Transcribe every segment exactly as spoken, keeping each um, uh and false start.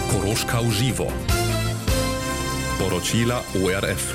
Koroška v živo. Poročila O R F.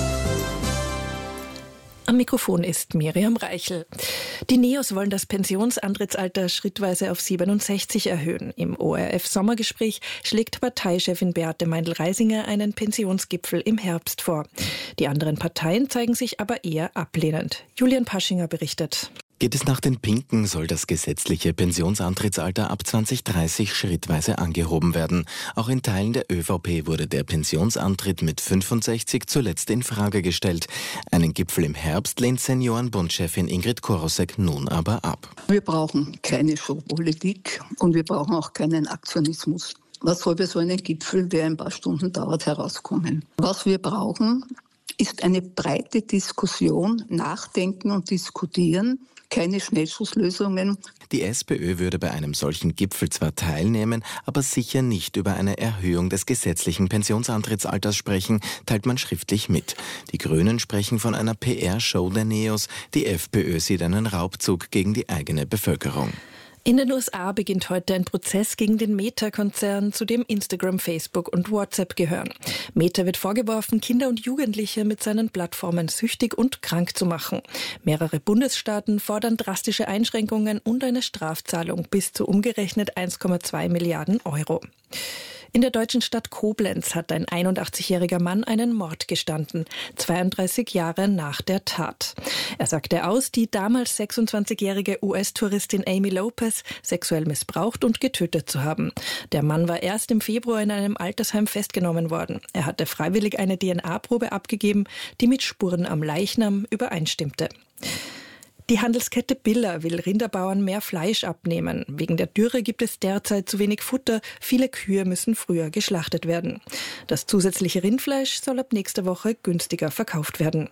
Am Mikrofon ist Miriam Reichel. Die Neos wollen das Pensionsantrittsalter schrittweise auf siebenundsechzig erhöhen. Im O R F-Sommergespräch schlägt Parteichefin Beate Meindl-Reisinger einen Pensionsgipfel im Herbst vor. Die anderen Parteien zeigen sich aber eher ablehnend. Julian Paschinger berichtet. Geht es nach den Pinken, soll das gesetzliche Pensionsantrittsalter ab zwanzig dreißig schrittweise angehoben werden. Auch in Teilen der Ö V P wurde der Pensionsantritt mit fünfundsechzig zuletzt in Frage gestellt. Einen Gipfel im Herbst lehnt Seniorenbundchefin Ingrid Korosek nun aber ab. Wir brauchen keine Showpolitik und wir brauchen auch keinen Aktionismus. Was soll bei so einem Gipfel, der ein paar Stunden dauert, herauskommen? Was wir brauchen, ist eine breite Diskussion, nachdenken und diskutieren. Keine Schnellschusslösungen. Die SPÖ würde bei einem solchen Gipfel zwar teilnehmen, aber sicher nicht über eine Erhöhung des gesetzlichen Pensionsantrittsalters sprechen, teilt man schriftlich mit. Die Grünen sprechen von einer P R-Show der Neos, die FPÖ sieht einen Raubzug gegen die eigene Bevölkerung. In den U S A beginnt heute ein Prozess gegen den Meta-Konzern, zu dem Instagram, Facebook und WhatsApp gehören. Meta wird vorgeworfen, Kinder und Jugendliche mit seinen Plattformen süchtig und krank zu machen. Mehrere Bundesstaaten fordern drastische Einschränkungen und eine Strafzahlung bis zu umgerechnet eins Komma zwei Milliarden Euro. In der deutschen Stadt Koblenz hat ein einundachtzigjähriger Mann einen Mord gestanden, zweiunddreißig Jahre nach der Tat. Er sagte aus, die damals sechsundzwanzigjährige U S-Touristin Amy Lopez sexuell missbraucht und getötet zu haben. Der Mann war erst im Februar in einem Altersheim festgenommen worden. Er hatte freiwillig eine D N A-Probe abgegeben, die mit Spuren am Leichnam übereinstimmte. Die Handelskette Biller will Rinderbauern mehr Fleisch abnehmen. Wegen der Dürre gibt es derzeit zu wenig Futter. Viele Kühe müssen früher geschlachtet werden. Das zusätzliche Rindfleisch soll ab nächster Woche günstiger verkauft werden.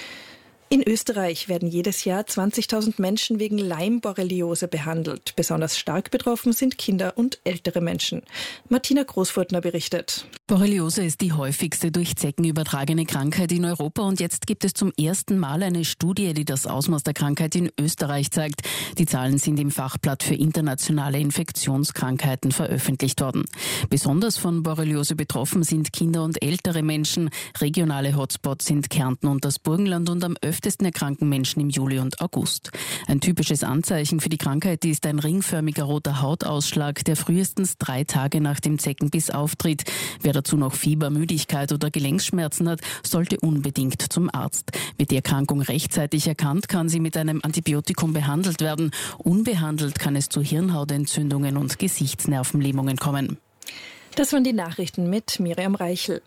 In Österreich werden jedes Jahr zwanzigtausend Menschen wegen Leimborreliose behandelt. Besonders stark betroffen sind Kinder und ältere Menschen. Martina Großfurtner berichtet. Borreliose ist die häufigste durch Zecken übertragene Krankheit in Europa und jetzt gibt es zum ersten Mal eine Studie, die das Ausmaß der Krankheit in Österreich zeigt. Die Zahlen sind im Fachblatt für internationale Infektionskrankheiten veröffentlicht worden. Besonders von Borreliose betroffen sind Kinder und ältere Menschen. Regionale Hotspots sind Kärnten und das Burgenland und am öftesten erkranken Menschen im Juli und August. Ein typisches Anzeichen für die Krankheit ist ein ringförmiger roter Hautausschlag, der frühestens drei Tage nach dem Zeckenbiss auftritt. Wer dazu noch Fieber, Müdigkeit oder Gelenkschmerzen hat, sollte unbedingt zum Arzt. Wird die Erkrankung rechtzeitig erkannt, kann sie mit einem Antibiotikum behandelt werden. Unbehandelt kann es zu Hirnhautentzündungen und Gesichtsnervenlähmungen kommen. Das waren die Nachrichten mit Miriam Reichel.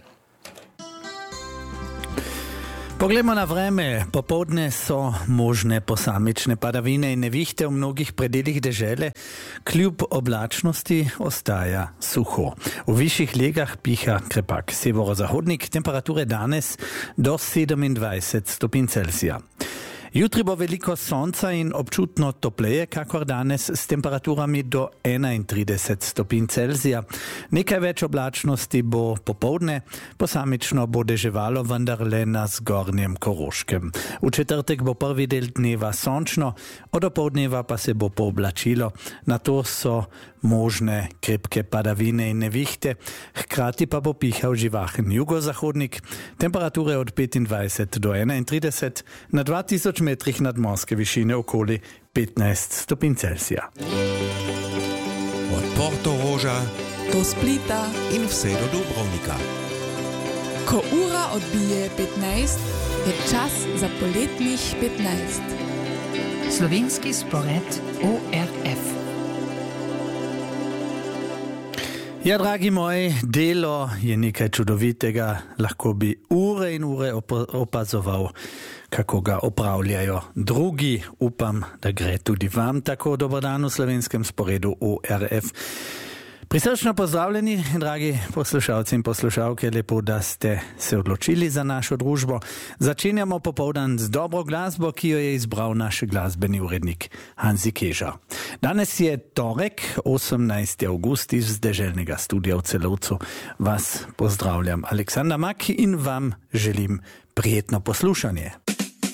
Poglejmo na vreme. Popoldne so možne posamične padavine in nevihte v mnogih predelih dežele. Kljub oblačnosti ostaja suho. V višjih legah piha krepak severozahodnik, temperature danes do sedemindvajset stopinj Celzija. Jutri bo veliko sonca in občutno topleje, kakor danes, s temperaturami do enaintrideset stopinj Celzija. Nekaj več oblačnosti bo popoldne, posamično bo deževalo, vendar le na zgornjem Koroškem. V četrtek bo prvi del dneva sončno, od opoldneva pa se bo pooblačilo. Nato so možne krepke padavine in nevihte, hkrati pa bo pihal živahen jugozahodnik. Temperature od petindvajset do enaintrideset, na dva tisoč metrih nadmorske višine okoli petnajst stopinj Celzija. Od Portoroža do Splita in vse do Dubrovnika. Ko ura odbije petnajst, je čas za poletnih petnajst. Slovenski spored O R F. Ja, dragi moji, delo je nekaj čudovitega. Lahko bi ure in ure opazoval, kako ga opravljajo drugi. Upam, da gre tudi vam tako. Dober dan v slovenskem sporedu O R F. Prisrčno pozdravljeni, dragi poslušalci in poslušalke, lepo, da ste se odločili za našo družbo. Začenjamo popoldan z dobro glasbo, ki jo je izbral naš glasbeni urednik Hanzi Keža. Danes je torek, osemnajsti avgust, iz deželnega studia v Celovcu. Vas pozdravljam, Aleksandar Mak, in vam želim prijetno poslušanje.